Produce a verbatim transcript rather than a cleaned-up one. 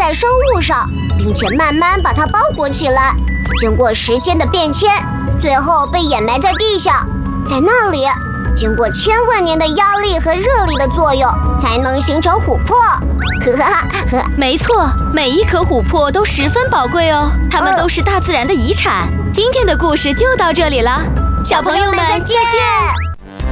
在生物上，并且慢慢把它包裹起来。经过时间的变迁，最后被掩埋在地下。在那里，经过千万年的压力和热力的作用，才能形成琥珀。 没错，每一颗琥珀都十分宝贵哦，它们都是大自然的遗产。今天的故事就到这里了，小朋友们再见。